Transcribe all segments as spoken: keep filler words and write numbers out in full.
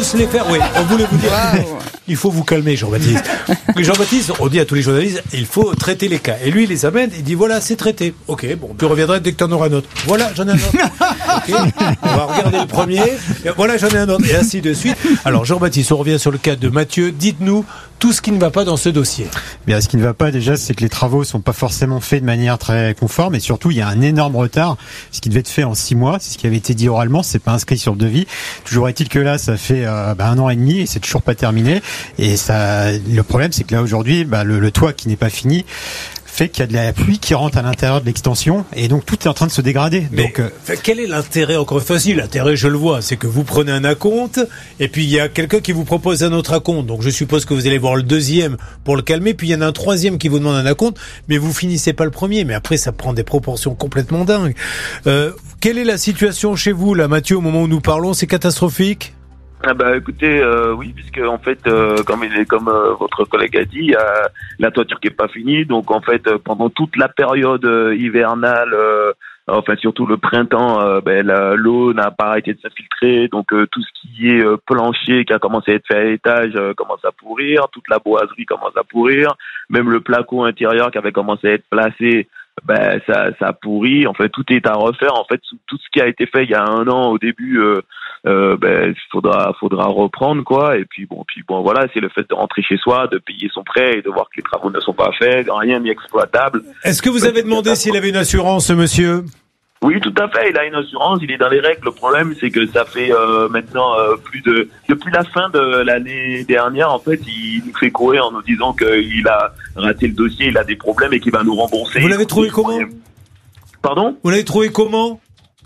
tous les faire. Oui, on voulait vous dire. Wow. Il faut vous calmer, Jean-Baptiste. Jean-Baptiste, on dit à tous les journalistes, il faut traiter les cas. Et lui, il les amène, il dit voilà, c'est traité. Ok, bon, tu reviendras dès que tu en auras un autre. Voilà, j'en ai un autre. Okay. On va regarder le premier. Et voilà, j'en ai un autre. Et ainsi de suite. Alors, Jean-Baptiste, on revient sur le cas de Mathieu. Dites-nous tout ce qui ne va pas dans ce dossier. Bien, ce qui ne va pas déjà, c'est que les travaux sont pas forcément faits de manière très conforme, et surtout, il y a un énorme retard. Ce qui devait être fait en six mois, c'est ce qui avait été dit oralement, c'est pas inscrit sur le devis. Toujours est-il que là, ça fait euh, bah, un an et demi et c'est toujours pas terminé. Et ça, le problème, c'est que là aujourd'hui, bah, le, le toit qui n'est pas fini fait qu'il y a de la pluie qui rentre à l'intérieur de l'extension et donc tout est en train de se dégrader. Mais donc, euh... quel est l'intérêt, encore une fois, si l'intérêt, je le vois, c'est que vous prenez un acompte et puis il y a quelqu'un qui vous propose un autre acompte. Donc je suppose que vous allez voir le deuxième pour le calmer, puis il y en a un troisième qui vous demande un acompte, mais vous finissez pas le premier. Mais après, ça prend des proportions complètement dingues. Euh, quelle est la situation chez vous, là, Mathieu, au moment où nous parlons? C'est catastrophique? Ah bah écoutez, euh, oui, puisque en fait, euh, comme il est, comme euh, votre collègue a dit, il y a la toiture qui est pas finie, donc en fait, euh, pendant toute la période euh, hivernale, euh, enfin surtout le printemps, euh, ben, la, l'eau n'a pas arrêté de s'infiltrer, donc euh, tout ce qui est euh, plancher qui a commencé à être fait à l'étage euh, commence à pourrir, toute la boiserie commence à pourrir, même le placo intérieur qui avait commencé à être placé, ben ça, ça pourrit. En fait, tout est à refaire. En fait, tout ce qui a été fait il y a un an au début. Euh, Euh, ben faudra faudra reprendre quoi, et puis bon puis bon voilà, c'est le fait de rentrer chez soi, de payer son prêt et de voir que les travaux ne sont pas faits, rien n'est exploitable. Est-ce que vous avez demandé s'il avait une assurance, ce monsieur? Oui, tout à fait, il a une assurance, il est dans les règles. Le problème, c'est que ça fait euh, maintenant euh, plus de depuis la fin de l'année dernière, en fait, il nous fait courir en nous disant qu'il a raté le dossier, il a des problèmes et qu'il va nous rembourser. Vous l'avez trouvé comment? Pardon? Vous l'avez trouvé comment?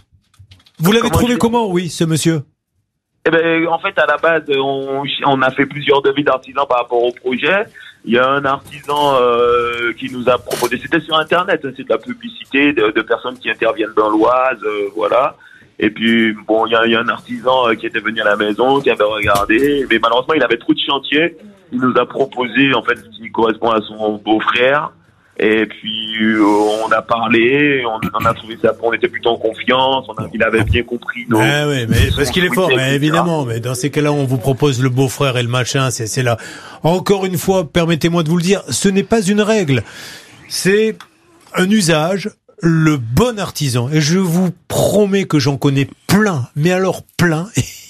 Vous l'avez comment trouvé je... comment, oui, ce monsieur? Eh ben, en fait, à la base, on, on a fait plusieurs devis d'artisans par rapport au projet. Il y a un artisan euh, qui nous a proposé, c'était sur Internet, hein, c'est de la publicité de, de personnes qui interviennent dans l'Oise, euh, voilà. Et puis, bon, il y a, il y a un artisan euh, qui était venu à la maison, qui avait regardé, mais malheureusement, il avait trop de chantier. Il nous a proposé, en fait, ce qui correspond à son beau-frère. Et puis euh, on a parlé, on, on a trouvé ça, on était plutôt en confiance, on a, il avait bien compris. Donc, ah oui, mais parce qu'il est fort, mais évidemment. Mais dans ces cas-là, on vous propose le beau-frère et le machin, c'est, c'est là. Encore une fois, permettez-moi de vous le dire, ce n'est pas une règle, c'est un usage. Le bon artisan, et je vous promets que j'en connais plein, mais alors plein.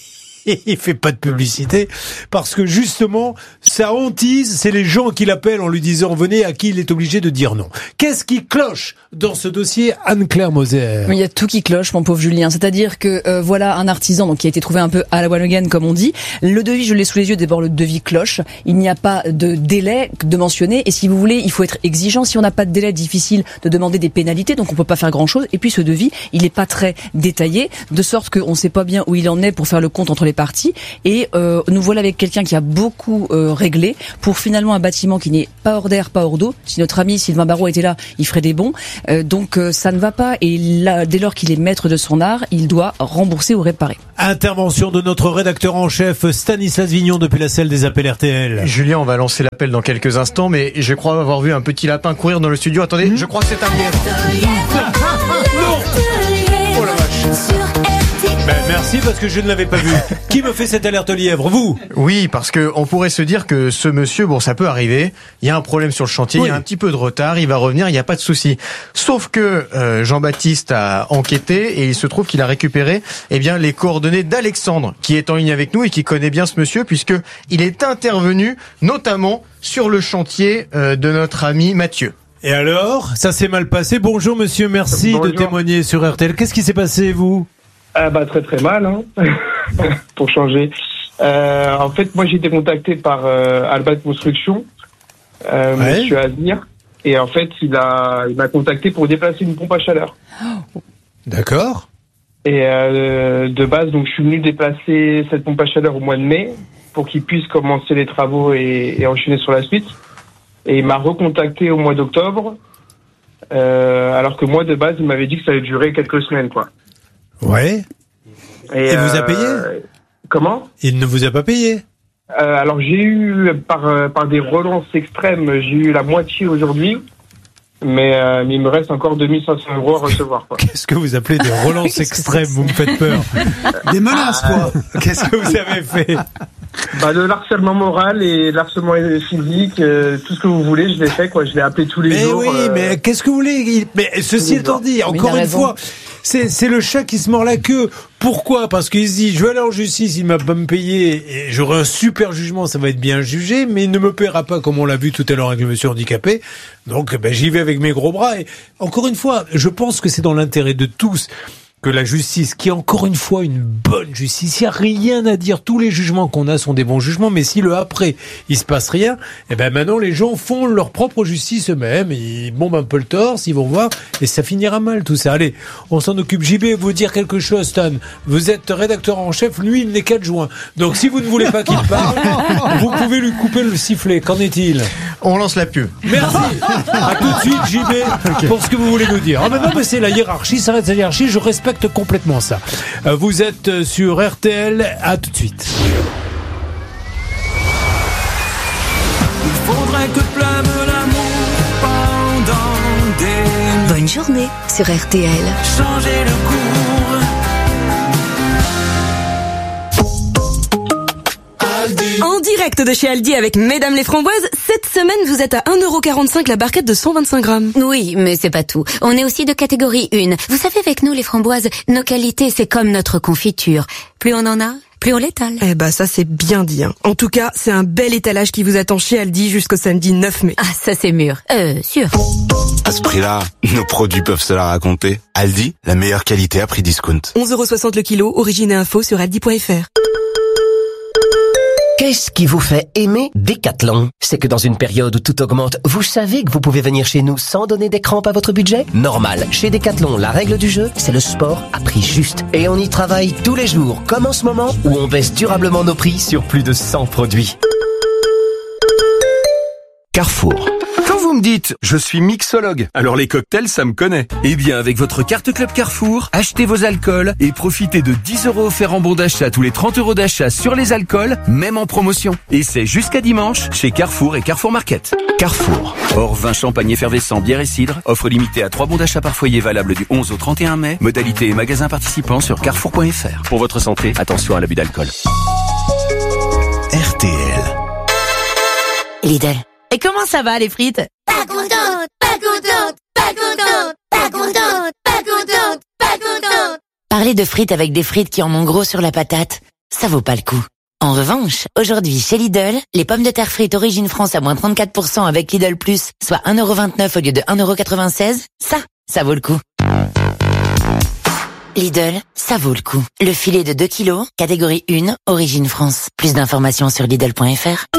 Il fait pas de publicité parce que justement sa hantise, c'est les gens qui l'appellent en lui disant venez, à qui il est obligé de dire non. Qu'est-ce qui cloche dans ce dossier, Anne-Claire Moser? Il y a tout qui cloche, mon pauvre Julien. C'est-à-dire que euh, voilà un artisan donc qui a été trouvé un peu à la one again comme on dit. Le devis, je l'ai sous les yeux. D'abord le devis cloche. Il n'y a pas de délai de mentionner. Et si vous voulez, il faut être exigeant. Si on n'a pas de délai, difficile de demander des pénalités. Donc on peut pas faire grand-chose. Et puis ce devis, il est pas très détaillé, de sorte qu'on sait pas bien où il en est pour faire le compte entre les parties, et euh, nous voilà avec quelqu'un qui a beaucoup euh, réglé pour finalement un bâtiment qui n'est pas hors d'air, pas hors d'eau. Si notre ami Sylvain Barraud était là, il ferait des bons. Euh, donc euh, ça ne va pas, et là, dès lors qu'il est maître de son art, il doit rembourser ou réparer. Intervention de notre rédacteur en chef Stanislas Vignon depuis la salle des appels R T L. Julien, on va lancer l'appel dans quelques instants, mais je crois avoir vu un petit lapin courir dans le studio. Attendez, mmh. je crois que c'est un lièvre. Non. Oh la vache. Ben, merci parce que je ne l'avais pas vu. Qui me fait cette alerte lièvre? Vous? Oui, parce que on pourrait se dire que ce monsieur, bon, ça peut arriver. Il y a un problème sur le chantier, oui. Il y a un petit peu de retard, il va revenir, il n'y a pas de souci. Sauf que euh, Jean-Baptiste a enquêté et il se trouve qu'il a récupéré, eh bien, les coordonnées d'Alexandre, qui est en ligne avec nous et qui connaît bien ce monsieur, puisque il est intervenu notamment sur le chantier euh, de notre ami Mathieu. Et alors, ça s'est mal passé. Bonjour monsieur, merci Bonjour. de témoigner sur R T L. Qu'est-ce qui s'est passé, vous? Ah bah très très mal, hein. Pour changer. Euh, en fait, moi j'ai été contacté par euh, Albat Construction, euh, ouais. Monsieur Azir, et en fait il a il m'a contacté pour déplacer une pompe à chaleur. D'accord. Et euh, de base, donc je suis venu déplacer cette pompe à chaleur au mois de mai pour qu'il puisse commencer les travaux et, et enchaîner sur la suite. Et il m'a recontacté au mois d'octobre, euh, alors que moi de base il m'avait dit que ça allait durer quelques semaines, quoi. Ouais. Et, et euh, vous a payé? Comment? Il ne vous a pas payé? euh, Alors j'ai eu par par des relances extrêmes, j'ai eu la moitié aujourd'hui. Mais, euh, mais il me reste encore deux mille cinq cents euros à recevoir, quoi. Qu'est-ce que vous appelez des relances extrêmes? Vous me faites peur. Des menaces, quoi. Qu'est-ce que vous avez fait? Bah, le harcèlement moral et l'harcèlement physique, euh, tout ce que vous voulez, je l'ai fait, quoi. Je l'ai appelé tous les mais jours. Oui, euh... mais qu'est-ce que vous voulez? Mais ceci étant dit, encore une raison. fois, c'est, c'est le chat qui se mord la queue. Pourquoi? Parce qu'il se dit, je vais aller en justice, il m'a pas me payer, et j'aurai un super jugement, ça va être bien jugé, mais il ne me paiera pas comme on l'a vu tout à l'heure avec le monsieur handicapé. Donc, ben, j'y vais avec mes gros bras. Et encore une fois, je pense que c'est dans l'intérêt de tous que la justice, qui est encore une fois une bonne justice, il n'y a rien à dire, tous les jugements qu'on a sont des bons jugements, mais si le après, il se passe rien, et ben maintenant les gens font leur propre justice eux-mêmes, ils bombent un peu le torse, ils vont voir, et ça finira mal tout ça. Allez, on s'en occupe. J B, vous dire quelque chose, Stan, vous êtes rédacteur en chef, lui il n'est qu'adjoint, donc si vous ne voulez pas qu'il parle, vous pouvez lui couper le sifflet, qu'en est-il? On lance la pub. Merci. À tout de suite, J B, okay. Pour ce que vous voulez nous dire. Ah, mais non, mais c'est la hiérarchie, ça reste la hiérarchie, je respecte complètement ça. Vous êtes sur R T L, à tout de suite. Il faudrait que pleuve l'amour pendant des... Bonne journée sur R T L. Changer le cours. En direct de chez Aldi avec Mesdames les Framboises, cette semaine vous êtes à un euro quarante-cinq la barquette de cent vingt-cinq grammes. Oui, mais c'est pas tout. On est aussi de catégorie un. Vous savez, avec nous les framboises, nos qualités c'est comme notre confiture. Plus on en a, plus on l'étale. Eh bah ça c'est bien dit. Hein. En tout cas, c'est un bel étalage qui vous attend chez Aldi jusqu'au samedi neuf mai. Ah, ça c'est mûr. Euh, sûr. À ce prix-là, nos produits peuvent se la raconter. Aldi, la meilleure qualité à prix discount. onze euros soixante le kilo, origine et info sur aldi point f r. Qu'est-ce qui vous fait aimer Decathlon? C'est que dans une période où tout augmente, vous savez que vous pouvez venir chez nous sans donner des crampes à votre budget? Normal. Chez Decathlon, la règle du jeu, c'est le sport à prix juste. Et on y travaille tous les jours, comme en ce moment, où on baisse durablement nos prix sur plus de cent produits. Carrefour. Quand vous me dites « je suis mixologue », alors les cocktails, ça me connaît. Eh bien, avec votre carte Club Carrefour, achetez vos alcools et profitez de dix euros offerts en bon d'achat tous les trente euros d'achat sur les alcools, même en promotion. Et c'est jusqu'à dimanche chez Carrefour et Carrefour Market. Carrefour. Hors vin, champagne effervescent, bière et cidre. Offre limitée à trois bons d'achat par foyer valable du onze au trente et un mai. Modalité et magasins participants sur carrefour point f r. Pour votre santé, attention à l'abus d'alcool. R T L. Lidl. Et comment ça va les frites? Pas contente, pas contente, pas contente, pas contente, pas contente, pas contente. Parler de frites avec des frites qui en ont gros sur la patate, ça vaut pas le coup. En revanche, aujourd'hui chez Lidl, les pommes de terre frites Origine France à moins trente-quatre pour cent avec Lidl Plus, soit un euro vingt-neuf au lieu de un euro quatre-vingt-seize, ça, ça vaut le coup. Lidl, ça vaut le coup. Le filet de deux kilos, catégorie un, Origine France. Plus d'informations sur lidl point f r.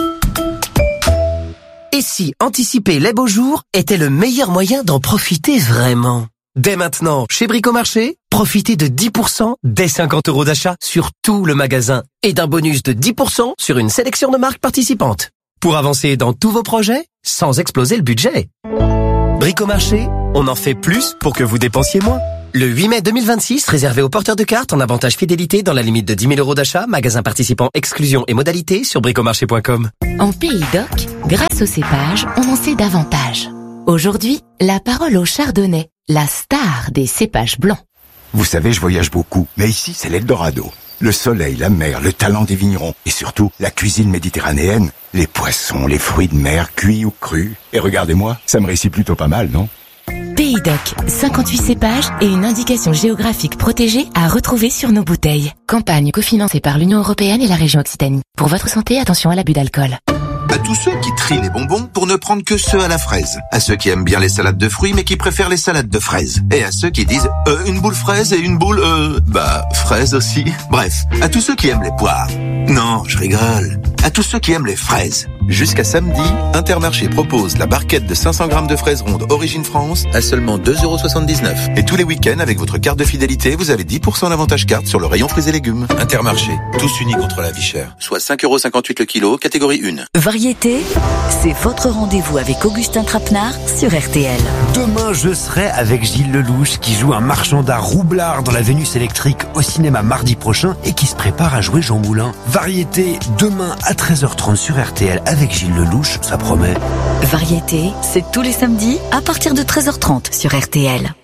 Et si anticiper les beaux jours était le meilleur moyen d'en profiter vraiment? Dès maintenant, chez Bricomarché, profitez de dix pour cent dès cinquante euros d'achat sur tout le magasin et d'un bonus de dix pour cent sur une sélection de marques participantes. Pour avancer dans tous vos projets, sans exploser le budget. Bricomarché, on en fait plus pour que vous dépensiez moins. Le huit mai deux mille vingt-six, réservé aux porteurs de cartes en avantage fidélité dans la limite de dix mille euros d'achat, magasin participant, exclusion et modalités sur bricomarché point com. En Pays d'Oc, grâce au cépage, on en sait davantage. Aujourd'hui, la parole au chardonnay, la star des cépages blancs. Vous savez, je voyage beaucoup, mais ici, c'est l'Eldorado. Le soleil, la mer, le talent des vignerons et surtout la cuisine méditerranéenne, les poissons, les fruits de mer, cuits ou crus. Et regardez-moi, ça me réussit plutôt pas mal, non? Pays d'Oc, cinquante-huit cépages et une indication géographique protégée à retrouver sur nos bouteilles. Campagne cofinancée par l'Union européenne et la région Occitanie. Pour votre santé, attention à l'abus d'alcool. À tous ceux qui trient les bonbons pour ne prendre que ceux à la fraise. À ceux qui aiment bien les salades de fruits mais qui préfèrent les salades de fraises. Et à ceux qui disent euh, une boule fraise et une boule euh bah fraise aussi. Bref, à tous ceux qui aiment les poires. Non, je rigole. À tous ceux qui aiment les fraises. Jusqu'à samedi, Intermarché propose la barquette de cinq cents grammes de fraises rondes Origine France à seulement deux euros soixante-dix-neuf. Et tous les week-ends, avec votre carte de fidélité, vous avez dix pour cent d'avantage carte sur le rayon fruits et légumes. Intermarché, tous unis contre la vie chère. Soit cinq euros cinquante-huit le kilo, catégorie un. Variété, c'est votre rendez-vous avec Augustin Trapenard sur R T L. Demain, je serai avec Gilles Lelouch qui joue un marchand d'art roublard dans la Vénus électrique au cinéma mardi prochain et qui se prépare à jouer Jean Moulin. Variété, demain à treize heures trente sur R T L. avec Gilles Lelouch, ça promet. Variété, c'est tous les samedis à partir de treize heures trente sur R T L.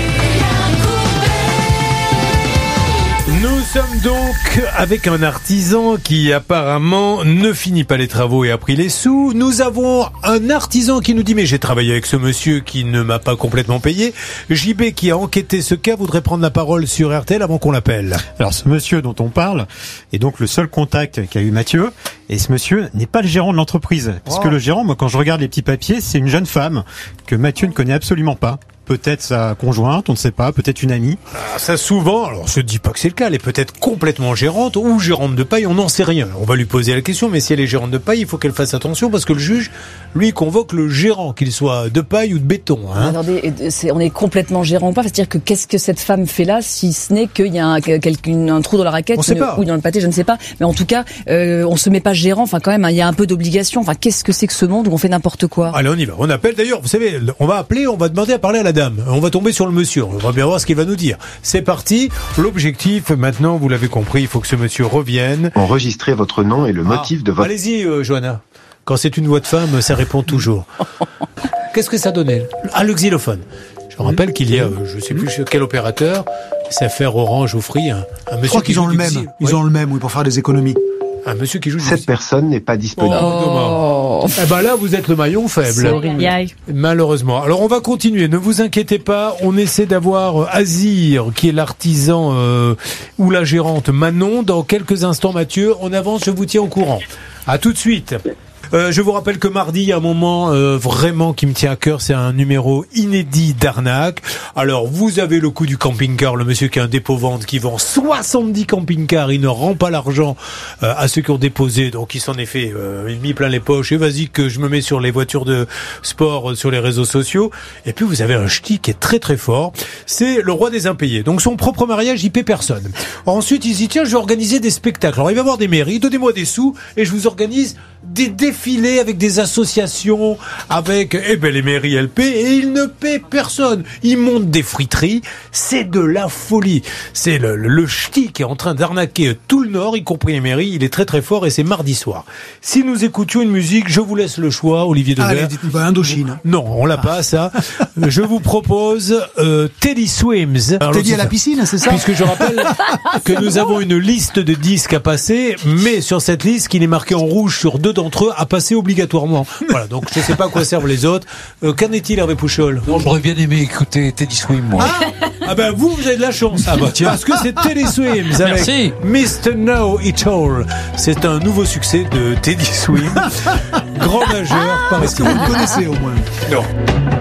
Nous sommes donc avec un artisan qui apparemment ne finit pas les travaux et a pris les sous. Nous avons un artisan qui nous dit mais j'ai travaillé avec ce monsieur qui ne m'a pas complètement payé. J B qui a enquêté ce cas voudrait prendre la parole sur R T L avant qu'on l'appelle. Alors ce monsieur dont on parle est donc le seul contact qu'a eu Mathieu. Et ce monsieur n'est pas le gérant de l'entreprise. Parce Oh. que le gérant, moi quand je regarde les petits papiers, c'est une jeune femme que Mathieu ne connaît absolument pas. Peut-être sa conjointe, on ne sait pas, peut-être une amie. Ah, ça souvent, alors je ne dis pas que c'est le cas, elle est peut-être complètement gérante ou gérante de paille, on n'en sait rien. On va lui poser la question, mais si elle est gérante de paille, il faut qu'elle fasse attention parce que le juge, lui, convoque le gérant, qu'il soit de paille ou de béton. Hein. Attendez, c'est, on est complètement gérant ou pas? C'est-à-dire que qu'est-ce que cette femme fait là, si ce n'est qu'il y a un, quelqu'un- un trou dans la raquette On sait une- pas. ou dans le pâté, je ne sais pas. Mais en tout cas, euh, on se met pas gérant. Enfin, quand même, hein, il y a un peu d'obligation. Enfin, qu'est-ce que c'est que ce monde où on fait n'importe quoi? Allez, on y va. On appelle. D'ailleurs, vous savez, on va appeler, on va demander à parler à la dame. On va tomber sur le monsieur. On va bien voir ce qu'il va nous dire. C'est parti. L'objectif, maintenant, vous l'avez compris, il faut que ce monsieur revienne. Enregistrez votre nom et le motif de votre... Allez-y, euh, Johanna. Quand c'est une voix de femme, ça répond toujours. Qu'est-ce que ça donnait? Ah, le xylophone. Je rappelle qu'il y a, euh, je sais plus chez quel opérateur, c'est faire Orange ou Free, un, un monsieur Je crois qui qu'ils joue ont le du même. xy- Ils Oui. ont le même, oui, pour faire des économies. Un monsieur qui joue du Cette personne n'est pas disponible. Oh, dommage. Eh ben là, vous êtes le maillon faible. C'est horrible. Aïe. Malheureusement. Alors on va continuer. Ne vous inquiétez pas. On essaie d'avoir euh, Azir, qui est l'artisan euh, ou la gérante Manon. Dans quelques instants, Mathieu, on avance. Je vous tiens au courant. À tout de suite. Euh, je vous rappelle que mardi, il y a un moment euh, vraiment qui me tient à cœur, c'est un numéro inédit d'arnaque. Alors, vous avez le coup du camping-car, le monsieur qui a un dépôt-vente qui vend soixante-dix camping-cars, il ne rend pas l'argent euh, à ceux qui ont déposé, donc il s'en est fait euh, mis plein les poches, et vas-y que je me mets sur les voitures de sport, euh, sur les réseaux sociaux. Et puis, vous avez un ch'ti qui est très très fort, c'est le roi des impayés. Donc, son propre mariage, il paie personne. Ensuite, il dit, tiens, je vais organiser des spectacles. Alors, il va voir des mairies, donnez-moi des sous, et je vous organise des défilés avec des associations, avec, eh ben, les mairies, elles paient, et ils ne paient personne. Ils montent des friteries. C'est de la folie. C'est le, le, le ch'ti qui est en train d'arnaquer tout le Nord, y compris les mairies. Il est très très fort et c'est mardi soir. Si nous écoutions une musique, je vous laisse le choix, Olivier Devers. Allez, dites-nous pas Indochine. Non, on l'a pas, ça. Je vous propose, euh, Teddy Swims. Alors, Teddy c'est à la ça. piscine, c'est ça? Puisque je rappelle que nous avons une liste de disques à passer, mais sur cette liste, qu'il est marqué en rouge sur deux d'entre eux, à passer obligatoirement. Voilà, donc je ne sais pas à quoi servent les autres. Euh, qu'en est-il, Hervé Pouchol? Non, j'aurais bien aimé écouter Teddy Swims, moi. Ah, ah ben vous, vous avez de la chance. Ah bah tiens. Parce que c'est Teddy Swims avec Merci. mister Know It All. C'est un nouveau succès de Teddy Swims. Grand nageur. par Est-ce que vous le connaissez au moins? Non.